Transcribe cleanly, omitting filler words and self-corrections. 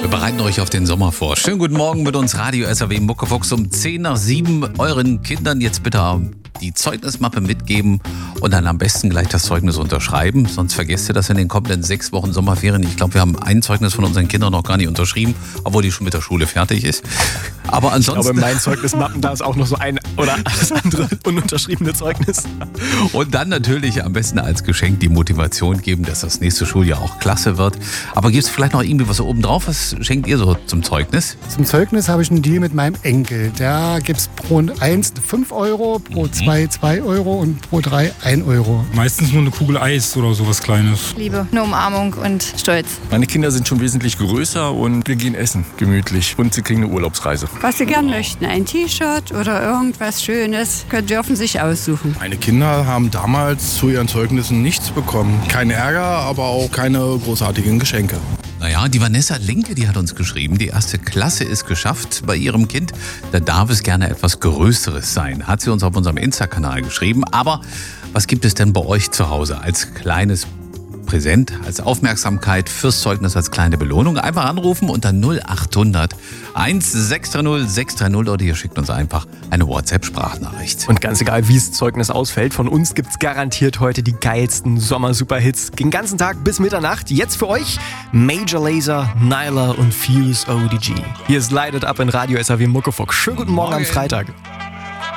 Wir bereiten euch auf den Sommer vor. Schönen guten Morgen mit uns Radio SAW Muckefuchs um 10 nach 7. Euren Kindern jetzt bitte die Zeugnismappe mitgeben und dann am besten gleich das Zeugnis unterschreiben. Sonst vergesst ihr das in den kommenden 6 Wochen Sommerferien. Ich glaube, wir haben ein Zeugnis von unseren Kindern noch gar nicht unterschrieben, obwohl die schon mit der Schule fertig ist. Aber ansonsten... Ich glaube, in meinen Zeugnismappen, da ist auch noch so ein oder das andere ununterschriebene Zeugnis. Und dann natürlich am besten als Geschenk die Motivation geben, dass das nächste Schuljahr auch klasse wird. Aber gibt es vielleicht noch irgendwie was oben drauf? Was schenkt ihr so zum Zeugnis? Zum Zeugnis habe ich einen Deal mit meinem Enkel. Da gibt es pro 1 5 Euro, pro 2 2 Euro und pro 3 1 Euro. Meistens nur eine Kugel Eis oder sowas Kleines. Liebe, eine Umarmung und Stolz. Meine Kinder sind schon wesentlich größer und wir gehen essen, gemütlich. Und sie kriegen eine Urlaubsreise. Was sie gern möchten, ein T-Shirt oder irgendwas Schönes, dürfen sich aussuchen. Meine Kinder haben damals zu ihren Zeugnissen nichts bekommen. Kein Ärger, aber auch keine großartigen Geschenke. Naja, die Vanessa Linke, die hat uns geschrieben, die 1. Klasse ist geschafft bei ihrem Kind. Da darf es gerne etwas Größeres sein, hat sie uns auf unserem Insta-Kanal geschrieben. Aber was gibt es denn bei euch zu Hause als kleines Präsent, als Aufmerksamkeit fürs Zeugnis, als kleine Belohnung? Einfach anrufen unter 0800 1630 630 oder ihr schickt uns einfach eine WhatsApp-Sprachnachricht. Und ganz egal, wie das Zeugnis ausfällt, von uns gibt's garantiert heute die geilsten Sommer-Superhits. Den ganzen Tag bis Mitternacht. Jetzt für euch Major Lazer, Nyla und Fuse ODG. Hier ist Light It Up in Radio SAW Muckefuchs. Schönen guten Morgen am Freitag.